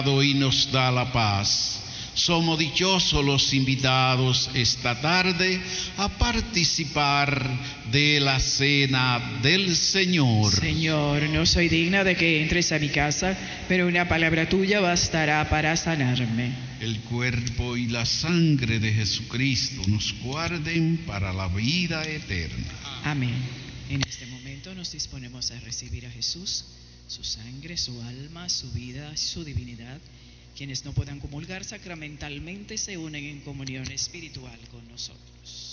y nos da la paz. Somos dichosos los invitados esta tarde a participar de la cena del Señor. Señor, no soy digna de que entres a mi casa, pero una palabra tuya bastará para sanarme. El cuerpo y la sangre de Jesucristo nos guarden para la vida eterna. Amén. En este momento nos disponemos a recibir a Jesús, su sangre, su alma, su vida, su divinidad. Quienes no puedan comulgar sacramentalmente se unen en comunión espiritual con nosotros.